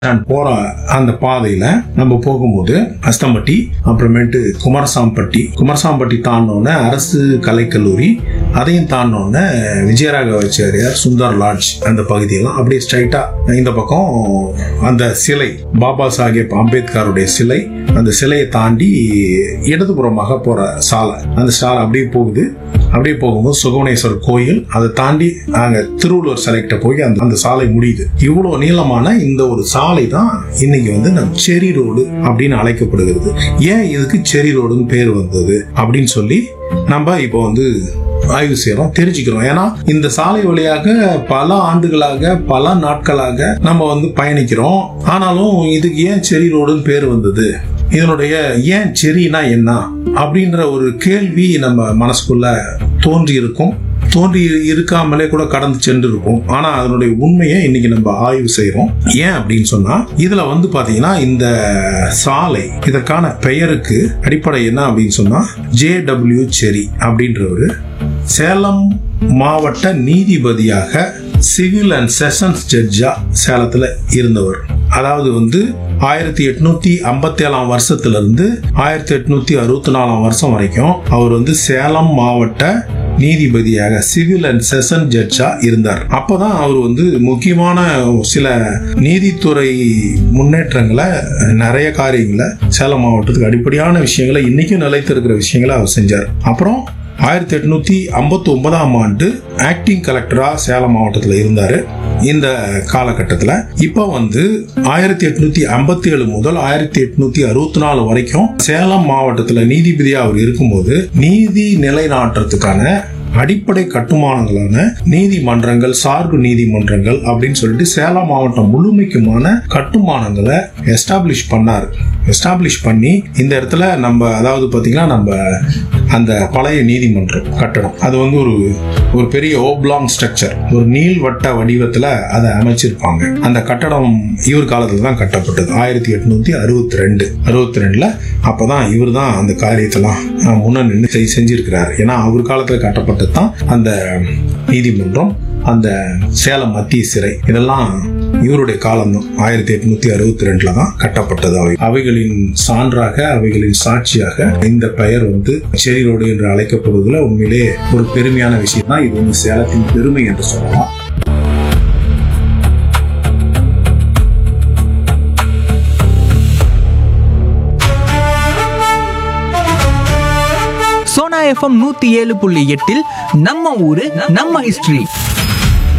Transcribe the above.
போற அந்த பாதையில நம்ம போகும்போது அஸ்தம்பட்டி, அப்புறமேட்டு குமாரசாம்பட்டி தாண்டோன்னு அரசு கலைக்கல்லூரி, அதையும் தாண்டோன்னு விஜயராகவாச்சாரியார் சுந்தர் லாட்ஜ், அந்த பகுதியெல்லாம் அப்படியே ஸ்ட்ரைட்டா இந்த பக்கம் அந்த சிலை, பாபா சாஹேப் அம்பேத்கருடைய சிலை, அந்த சிலையை தாண்டி இடதுபுறமாக போற சாலை, அந்த சாலை அப்படியே போகுது. அப்படியே போகும்போது சுகவனேஸ்வரர் கோயில், அதை தாண்டி நாங்க திருவள்ளுவர் சிலைக்கிட்ட போய் அந்த சாலை முடியுது. இவ்வளவு நீளமான இந்த ஒரு சாலை தான் இன்னைக்கு நம்ம செரி ரோடு அப்படின்னு அழைக்கப்படுகிறது. ஏன் இதுக்கு செரி ரோடுன்னு பேர் வந்தது அப்படின்னு சொல்லி நம்ம இப்போ ஆய்வு செய்யறோம், தெரிஞ்சுக்கிறோம். ஏன்னா இந்த சாலை வழியாக பல ஆண்டுகளாக, பல நாட்களாக நம்ம பயணிக்கிறோம். ஆனாலும் இதுக்கு ஏன் செரி ரோடுன்னு பேர் வந்தது, இதனுடைய ஏன் செரினா என்ன அப்படின்ற ஒரு கேள்வி நம்ம மனசுக்குள்ள தோன்றி இருக்காமலே கூட கடந்து சென்று இருக்கும். ஆனா அதனுடைய உண்மையை இன்னைக்கு நம்ம ஆய்வு செய்யறோம். ஏன் அப்படின்னு சொன்னா, இதுல பாத்தீங்கன்னா இந்த சாலை, இதற்கான பெயருக்கு அடிப்படை என்ன அப்படின்னு சொன்னா, JW செரி அப்படின்றவரு சேலம் மாவட்ட நீதிபதியாக, சிவில் அண்ட் செஷன்ஸ் ஜட்ஜா சேலத்துல இருந்தவர். அதாவது 1857 வருஷத்திலிருந்து 1864 வருஷம் வரைக்கும் அவர் சேலம் மாவட்ட நீதிபதியாக, சிவில் அண்ட் செஷன் ஜட்ஜா இருந்தார். அப்பதான் அவர் முக்கியமான சில நீதித்துறை முன்னேற்றங்களை, நிறைய காரியங்களை, சேலம் மாவட்டத்துக்கு அடிப்படையான விஷயங்களை, இன்னைக்கும் நிலைத்திருக்கிற விஷயங்களை அவர் செஞ்சார். அப்புறம் 1859 ஆண்டு ஆக்டிங் கலெக்டரா சேலம் மாவட்டத்தில் இருந்தாரு. இந்த காலகட்டத்தில் இப்ப 1857 முதல் 1864 வரைக்கும் சேலம் மாவட்டத்தில் நீதிபதியா அவர் இருக்கும்போது, நீதி நிலைநாட்டுறதுக்கான அடிப்படை கட்டுமானங்களான நீதிமன்றங்கள், சார்பு நீதிமன்றங்கள் அப்படின்னு சொல்லிட்டு சேலம் மாவட்டம் முழுமைக்குமான கட்டுமானங்களை எஸ்டாப்ளிஷ் பண்ணி இந்த இடத்துல அதாவது பாத்தீங்கன்னா நம்ம அந்த பழைய நீதிமன்றம் கட்டடம், அது ஒரு பெரிய ஓப்லாங் ஸ்ட்ரக்சர், ஒரு நீள்வட்ட வடிவத்துல அதை அமைச்சிருப்பாங்க. அந்த கட்டடம் இவர் காலத்துல தான் கட்டப்பட்டது. 1862 அப்பதான் இவர் தான் அந்த காரியத்தெல்லாம் முன்ன நின்று செஞ்சிருக்கிறார். ஏன்னா அவர் காலத்துல கட்டப்பட்டது தான் அந்த நீதிமன்றம், அந்த சேலம் மத்திய சிறை, இதெல்லாம் இவருடைய காலம்தான். 1862 தான் கட்டப்பட்டது. அவைகளின் சான்றாக, அவைகளின் சாட்சியாக இந்த பெயர் செரி ரோடு என்று அழைக்கப்படுவதில் உண்மையிலே ஒரு பெருமையான விஷயம் தான். இது சேலத்தின் பெருமை என்று சொல்லலாம். சோனா FM 107.8 நம்ம ஊரு நம்ம ஹிஸ்டரி.